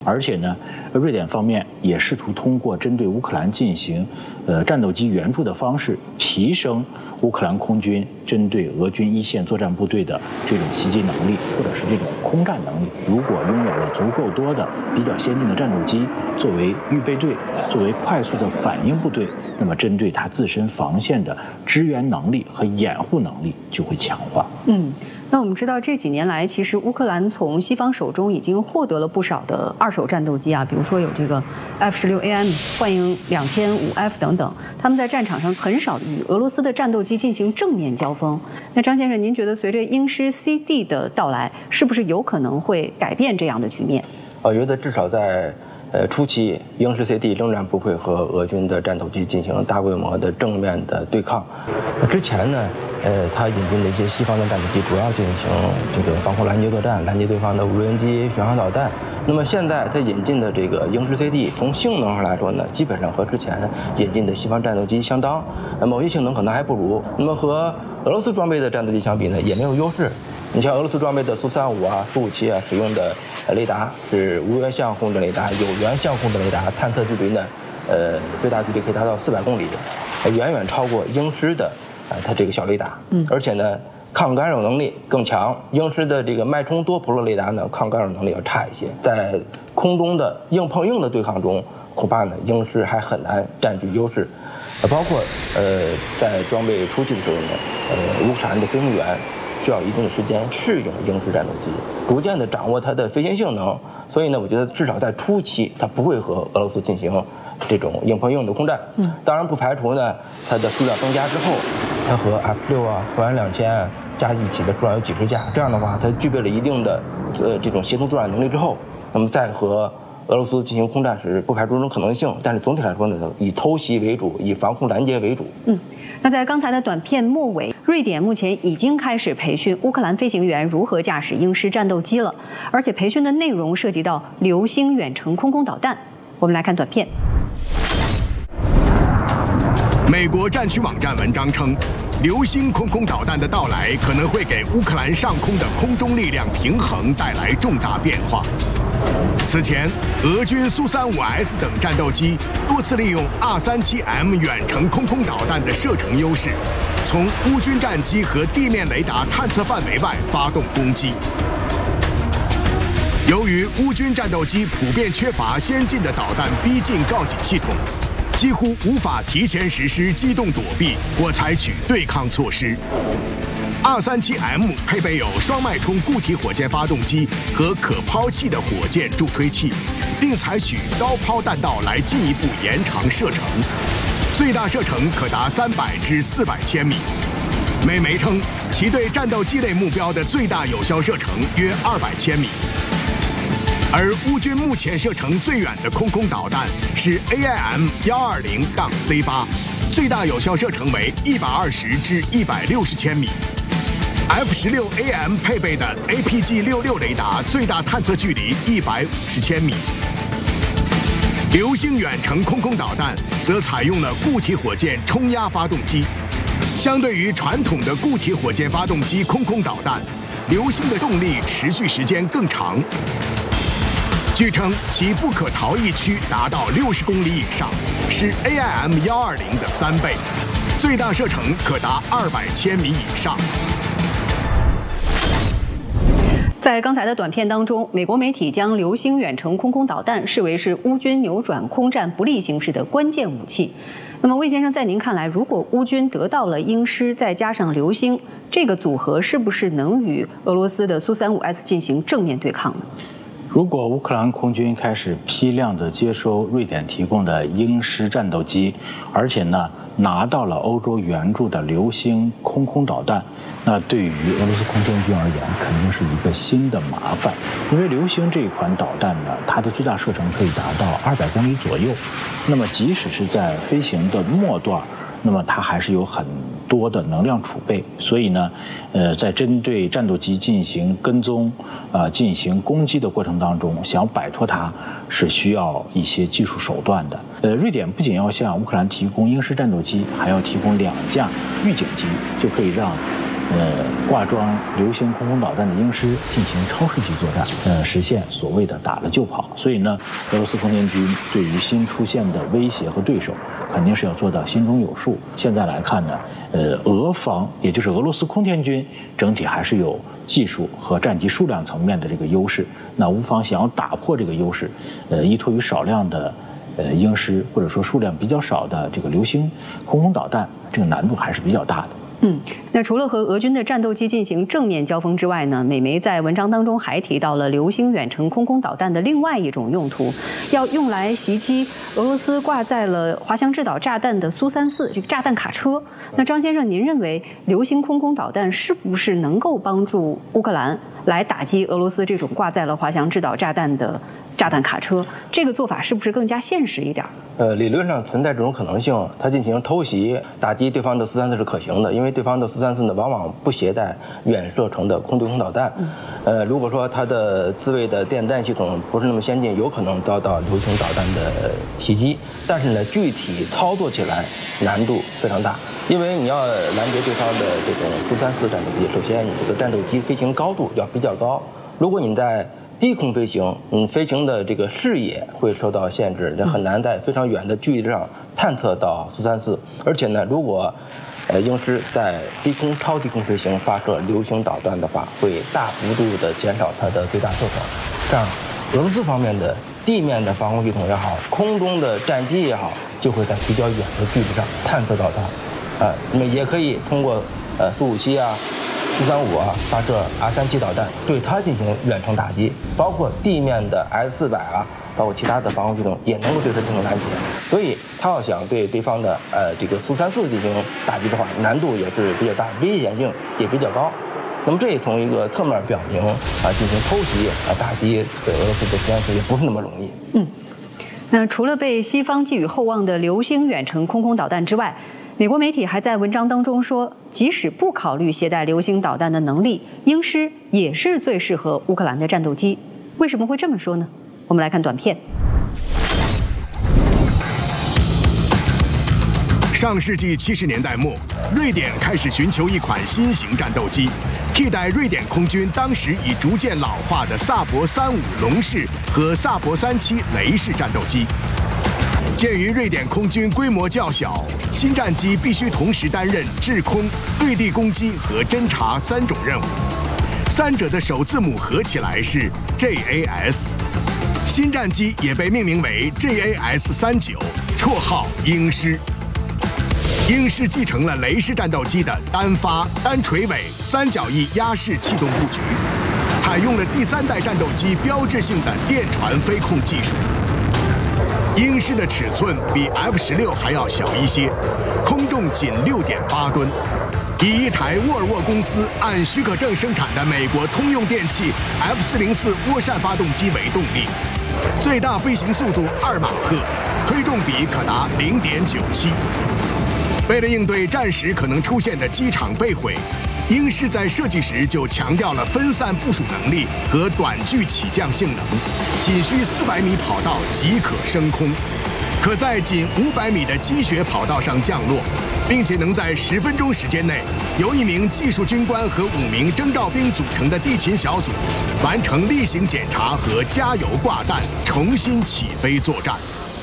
而且呢，瑞典方面也试图通过针对乌克兰进行战斗机援助的方式，提升乌克兰空军针对俄军一线作战部队的这种袭击能力，或者是这种空战能力。如果拥有了足够多的比较先进的战斗机作为预备队，作为快速的反应部队，那么针对它自身防线的支援能力和掩护能力就会强化。 那我们知道这几年来，其实乌克兰从西方手中已经获得了不少的二手战斗机啊，比如说有这个 F-16AM、幻影2005F 等等，他们在战场上很少与俄罗斯的战斗机进行正面交锋。那张先生，您觉得随着鹰狮 CD 的到来，是不是有可能会改变这样的局面？ 我觉得至少在初期，鹰狮 CD 仍然不会和俄军的战斗机进行大规模的正面的对抗。之前呢，它引进的一些西方的战斗机主要进行这个防空拦截作战，拦截对方的无人机、巡航导弹。那么现在它引进的这个鹰狮 CD， 从性能上来说呢，基本上和之前引进的西方战斗机相当，某些性能可能还不如。那么和俄罗斯装备的战斗机相比呢，也没有优势。你像俄罗斯装备的苏35啊、苏57啊，使用的雷达是无源相控制雷达、有源相控制雷达，探测距离呢，最大距离可以达到400公里，远远超过鹰狮的它这个小雷达。而且呢，抗干扰能力更强。鹰狮的这个脉冲多普勒雷达呢，抗干扰能力要差一些，在空中的硬碰硬的对抗中，恐怕呢鹰狮还很难占据优势。包括在装备初期的时候呢，乌克兰的飞行员需要一定的时间适应鹰狮战斗机，逐渐的掌握它的飞行性能。所以呢，我觉得至少在初期，它不会和俄罗斯进行这种硬碰硬的空战。当然不排除呢，它的数量增加之后，它和 F-16啊、幻影2000加一起的数量有几十架，这样的话，它具备了一定的这种协同作战能力之后，那么再和俄罗斯进行空战是不排除这种可能性。但是总体来说呢，以偷袭为主，以防空拦截为主。 那在刚才的短片末尾，瑞典目前已经开始培训乌克兰飞行员如何驾驶鹰狮战斗机了，而且培训的内容涉及到流星远程空空导弹。我们来看短片。 美国战区网站文章称，流星空空导弹的到来可能会给乌克兰上空的空中力量平衡带来重大变化。此前，俄军苏35S 等战斗机多次利用 R-37M 远程空空导弹的射程优势，从乌军战机和地面雷达探测范围外发动攻击。由于乌军战斗机普遍缺乏先进的导弹逼近告警系统，几乎无法提前实施机动躲避或采取对抗措施。R-37M 配备有双脉冲固体火箭发动机和可抛弃的火箭助推器，并采取高抛弹道来进一步延长射程，最大射程可达300至400千米。美媒称，其对战斗机类目标的最大有效射程约200千米。而乌军目前射程最远的空空导弹是 AIM-120-C8， 最大有效射程为120至160千米。F-16AM 配备的 APG-66 雷达最大探测距离150千米。流星远程空空导弹则采用了固体火箭冲压发动机，相对于传统的固体火箭发动机空空导弹，流星的动力持续时间更长。据称，其不可逃逸区达到60公里以上，是 AIM-120的3倍，最大射程可达200千米以上。 在刚才的短片当中，美国媒体将流星远程空空导弹视为是乌军扭转空战不利形势的关键武器。那么魏先生，在您看来，如果乌军得到了鹰狮再加上流星，这个组合是不是能与俄罗斯的苏35S进行正面对抗呢？ 如果乌克兰空军开始批量的接收瑞典提供的鹰狮战斗机，而且呢拿到了欧洲援助的流星空空导弹，那对于俄罗斯空军而言肯定是一个新的麻烦。因为流星这一款导弹呢，它的最大射程可以达到200公里左右，那么即使是在飞行的末段，那么它还是有很多的能量储备，所以呢，在针对战斗机进行跟踪、进行攻击的过程当中，想摆脱它是需要一些技术手段的。瑞典不仅要向乌克兰提供鹰狮战斗机，还要提供2架预警机，就可以让挂装流星空空导弹的鹰狮进行超视距作战，实现所谓的打了就跑。所以呢，俄罗斯空天军对于新出现的威胁和对手，肯定是要做到心中有数。现在来看呢，俄方也就是俄罗斯空天军整体还是有技术和战机数量层面的这个优势。那乌方想要打破这个优势，依托于少量的鹰狮或者说数量比较少的这个流星空空导弹，这个难度还是比较大的。 那除了和俄军的战斗机进行正面交锋之外呢，美媒在文章当中还提到了流星远程空空导弹的另外一种用途，要用来袭击俄罗斯挂载了滑翔制导炸弹的苏34这个炸弹卡车。那张先生，您认为流星空空导弹是不是能够帮助乌克兰来打击俄罗斯这种挂载了滑翔制导炸弹的炸弹卡车？这个做法是不是更加现实一点？ 理论上存在这种可能性，它进行偷袭打击对方的苏34是可行的，因为对方的苏34呢往往不携带远射程的空对空导弹。如果说它的自卫的电弹系统不是那么先进，有可能遭到流星导弹的袭击。但是呢，具体操作起来难度非常大，因为你要拦截对方的这种苏34战斗机，首先你这个战斗机飞行高度要比较高，如果你在低空飞行，飞行的这个视野会受到限制，这很难在非常远的距离上探测到苏34。而且呢，如果鹰狮在低空、超低空飞行发射流星导弹的话，会大幅度的减少它的最大射程。这样，俄罗斯方面的地面的防空系统也好，空中的战机也好，就会在比较远的距离上探测到它。那么也可以通过苏57啊、苏35啊发射R37导弹，对它进行远程打击，包括地面的 S400啊，包括其他的防空系统也能够对它进行拦截。所以，它要想对对方的这个苏34进行打击的话，难度也是比较大，危险性也比较高。那么这也从一个侧面表明进行偷袭打击对俄罗斯的苏34也不是那么容易。 那除了被西方寄予厚望的流星远程空空导弹之外，美国媒体还在文章当中说，即使不考虑携带流星导弹的能力，鹰狮也是最适合乌克兰的战斗机。为什么会这么说呢？我们来看短片。 上世纪70年代末，瑞典开始寻求一款新型战斗机，替代瑞典空军当时已逐渐老化的萨博35龙式和萨博37雷式战斗机。鉴于瑞典空军规模较小，新战机必须同时担任制空、对地攻击和侦察3种任务，三者的首字母合起来是 JAS。新战机也被命名为 JAS-39， 绰号鹰狮。鹰狮继承了雷式战斗机的单发、单垂尾、三角翼压式气动布局，采用了第3代战斗机标志性的电传飞控技术。鹰狮的尺寸比 F-16还要小一些，空重仅6.8吨，以一台沃尔沃公司按许可证生产的美国通用电气 F-404涡扇发动机为动力，最大飞行速度2马赫，推重比可达0.97。为了应对战时可能出现的机场被毁，鹰狮在设计时就强调了分散部署能力和短距起降性能，仅需400米跑道即可升空，可在仅500米的积雪跑道上降落，并且能在10分钟时间内，由1名技术军官和5名征召兵组成的地勤小组，完成例行检查和加油挂弹，重新起飞作战。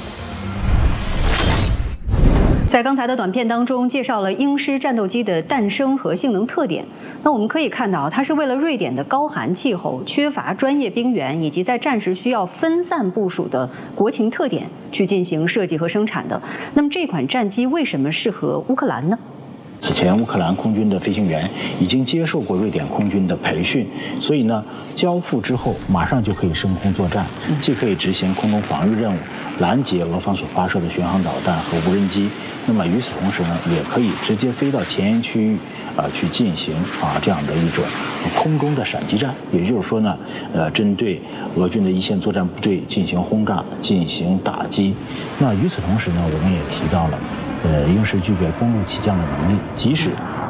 在刚才的短片当中，介绍了鹰狮战斗机的诞生和性能特点。那我们可以看到，它是为了瑞典的高寒气候、缺乏专业兵员以及在战时需要分散部署的国情特点去进行设计和生产的。那么这款战机为什么适合乌克兰呢？ 此前，乌克兰空军的飞行员已经接受过瑞典空军的培训，所以呢，交付之后马上就可以升空作战，既可以执行空中防御任务，拦截俄方所发射的巡航导弹和无人机。那么与此同时呢，也可以直接飞到前沿区域去进行这样的一种空中的闪击战。也就是说呢，针对俄军的一线作战部队进行轰炸、进行打击。那与此同时呢，我们也提到了，鹰狮具备公路起降的能力，即使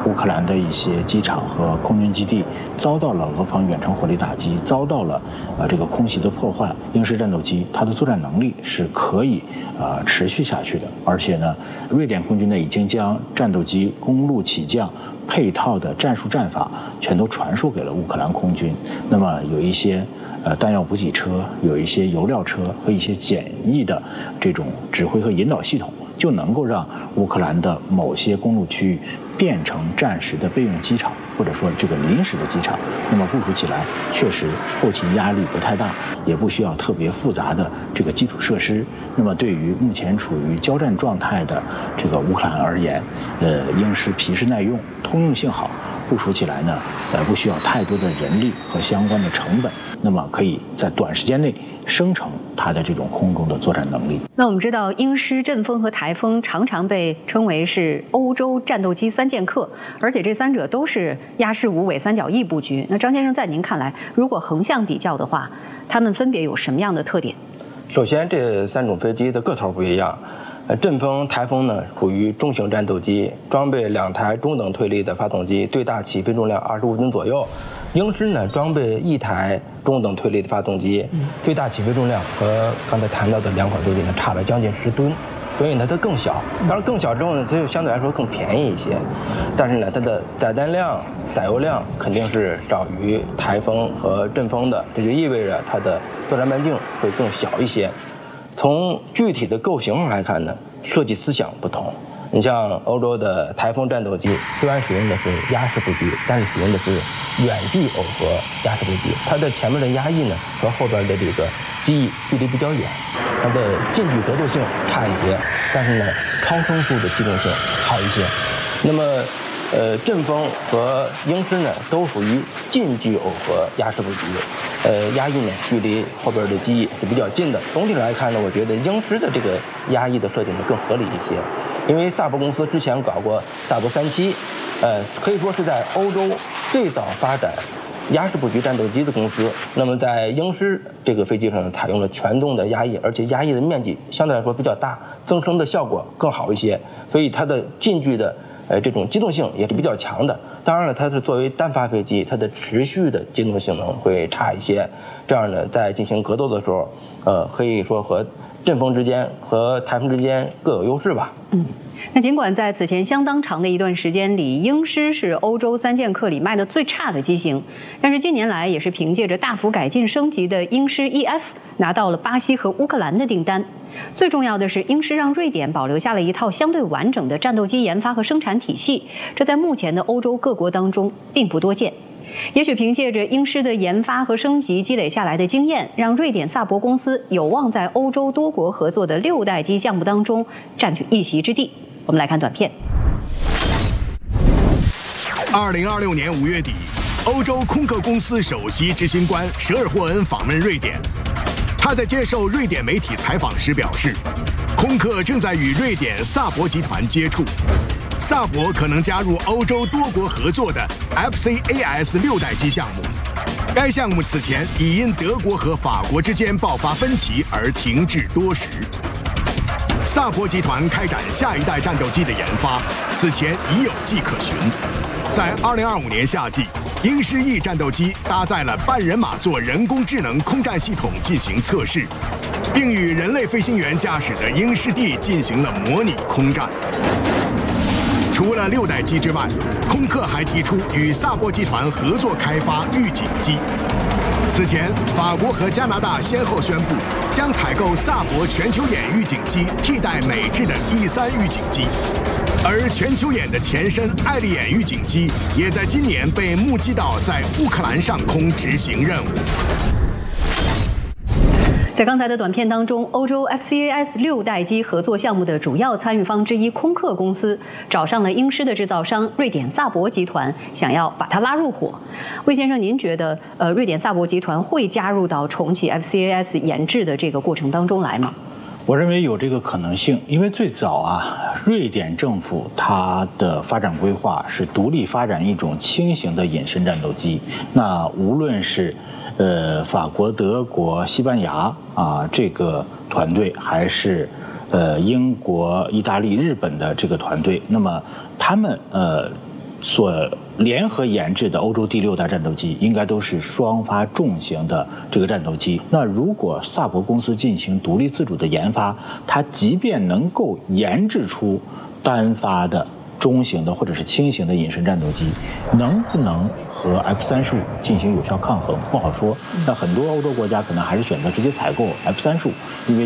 乌克兰的一些机场和空军基地遭到了俄方远程火力打击，遭到了这个空袭的破坏，鹰式战斗机它的作战能力是可以持续下去的。而且呢，瑞典空军呢已经将战斗机公路起降配套的战术战法全都传输给了乌克兰空军。那么有一些弹药补给车，有一些油料车和一些简易的这种指挥和引导系统，就能够让乌克兰的某些公路区域变成战时的备用机场，或者说这个临时的机场。那么部署起来确实后勤压力不太大，也不需要特别复杂的这个基础设施。那么对于目前处于交战状态的这个乌克兰而言，鹰式皮实耐用，通用性好，部署起来呢，不需要太多的人力和相关的成本，那么可以在短时间内生成它的这种空中的作战能力。 那我们知道，鹰狮、阵风和台风常常被称为是欧洲战斗机三剑客，而且这三者都是鸭式无尾三角翼布局。那张先生，在您看来，如果横向比较的话，它们分别有什么样的特点？ 首先，这三种飞机的个头不一样。阵风、台风呢属于中型战斗机，装备2台中等推力的发动机，最大起飞重量25吨左右。鹰狮呢装备1台中等推力的发动机，最大起飞重量和刚才谈到的2款飞机呢差了将近10吨，所以呢它更小。当然更小之后呢，它就相对来说更便宜一些，但是呢它的载弹量、载油量肯定是少于台风和阵风的，这就意味着它的作战半径会更小一些。从具体的构型上来看呢，设计思想不同。你像欧洲的台风战斗机，虽然使用的是鸭式布局，但是使用的是远距耦合鸭式布局，它的前面的压翼呢和后边的这个机翼距离比较远，它的近距格斗性差一些，但是呢超声速的机动性好一些。那么阵风和鹰狮呢都属于近距耦合鸭式布局，压翼呢距离后边的机翼是比较近的。总体来看呢，我觉得鹰狮的这个压翼的设计呢更合理一些，因为萨博公司之前搞过萨博37，可以说是在欧洲最早发展鸭式布局战斗机的公司。那么在鹰狮这个飞机上呢，采用了全动的压翼，而且压翼的面积相对来说比较大，增声的效果更好一些，所以它的近距的这种机动性也是比较强的。当然了，它是作为单发飞机，它的持续的机动性能会差一些。这样呢，在进行格斗的时候，可以说和阵风之间和台风之间各有优势吧。 那尽管在此前相当长的一段时间里，鹰狮是欧洲三剑客里卖的最差的机型，但是近年来也是凭借着大幅改进升级的鹰狮 EF 拿到了巴西和乌克兰的订单。最重要的是，鹰狮让瑞典保留下了一套相对完整的战斗机研发和生产体系，这在目前的欧洲各国当中并不多见。也许凭借着鹰狮的研发和升级积累下来的经验，让瑞典萨博公司有望在欧洲多国合作的6代机项目当中占据一席之地。我们来看短片。 2026年5月底，欧洲空客公司首席执行官舍尔霍恩访问瑞典。他在接受瑞典媒体采访时表示，空客正在与瑞典萨博集团接触，萨博可能加入欧洲多国合作的 FCAS 6代机项目。该项目此前已因德国和法国之间爆发分歧而停滞多时。萨博集团开展下一代战斗机的研发，此前已有迹可循。在2025年夏季，鹰狮 E 战斗机搭载了半人马座人工智能空战系统进行测试，并与人类飞行员驾驶的鹰狮 D 进行了模拟空战。除了6代机之外，空客还提出与萨博集团合作开发预警机。此前，法国和加拿大先后宣布将采购萨博全球眼预警机替代美制的 E3 预警机，而全球眼的前身爱丽眼预警机也在今年被目击到在乌克兰上空执行任务。 在刚才的短片当中，欧洲 FCAS 6代机合作项目的主要参与方之一空客公司找上了鹰狮的制造商瑞典萨博集团，想要把它拉入伙。魏先生，您觉得瑞典萨博集团会加入到重启 FCAS 研制的这个过程当中来吗？ 我认为有这个可能性，因为最早瑞典政府它的发展规划是独立发展一种轻型的隐身战斗机。那无论是法国、德国、西班牙这个团队，还是英国、意大利、日本的这个团队，那么他们所联合研制的欧洲第6代战斗机，应该都是双发重型的这个战斗机。那如果萨博公司进行独立自主的研发，它即便能够研制出单发的中型的或者是轻型的隐身战斗机，能不能和 F-35进行有效抗衡，不好说。那很多欧洲国家可能还是选择直接采购 F-35，因为